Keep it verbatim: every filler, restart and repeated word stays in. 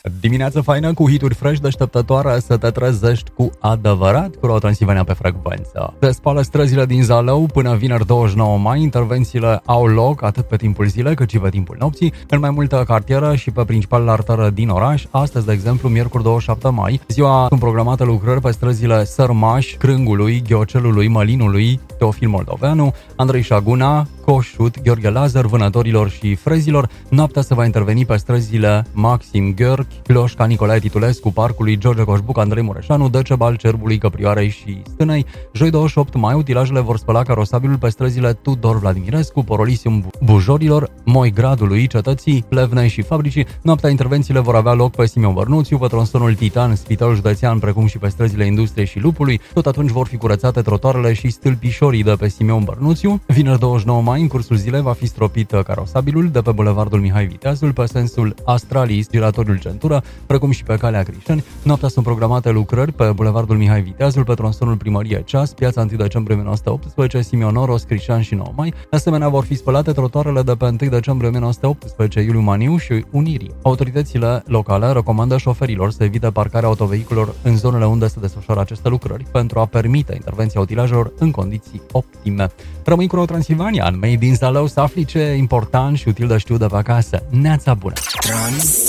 Dimineața faină cu hituri fresh deșteptătoare să te trezești cu adevărat cu Road Transilvania pe frecvență. Se spală străzile din Zalău până vineri douăzeci și nouă mai. Intervențiile au loc atât pe timpul zilei cât și pe timpul nopții în mai multe cartiere și pe principalele artere din oraș. Astăzi, de exemplu, miercuri douăzeci și șapte mai, ziua sunt programate lucrări pe străzile Sărmaș, Crângului, Ghiocelului, Mălinului, Teofil Moldoveanu, Andrei Șaguna, Coșut, Gheorghe Lazar, Vânătorilor și Frezilor. Noaptea se va interveni pe străzile Maxim Gheorghe, Cloșca, Nicolae Titulescu, Parcului George Coșbuc, Andrei Mureșanu, Decebal, Cerbului, Căprioarei și Stânei. Joi douăzeci și opt mai, utilajele vor spăla carosabilul pe străzile Tudor Vladimirescu, Porolisium Bujorilor, Moi Gradului, Cetății, Plevnei și Fabricii. Noaptea intervențiile vor avea loc pe Simeon Bărnuțiu, pe tronsonul Titan, Spitalul Județean, precum și pe străzile Industriei și Lupului. Tot atunci vor fi curățate trotuarele și stâlpișorii de pe Simeon Bărnuțiu. Vineri douăzeci și nouă mai, în cursul zilei, va fi stropit carosabilul de pe Bulevardul Mihai Viteazul, pe sensul Astralis, giratoriul Centură, precum și pe calea Crișeni. Noaptea sunt programate lucrări pe Bulevardul Mihai Viteazul, pe tronsonul Primărie Ceas, Piața întâi decembrie o mie nouă sute optsprezece, Simionoros, Crișan și nouă mai. De asemenea, vor fi spălate trotuarele de pe întâi decembrie o mie nouă sute optsprezece, Iuliu Maniu și Unirii. Autoritățile locale recomandă șoferilor să evite parcarea autovehiculelor în zonele unde se desfășoară aceste lucrări pentru a permite intervenția utilajelor în condiții optime. Rămâi cu Road Transilvania, în mei din Zalău, să afli ce e important și util de știut de pe acasă. Neața bună! Trans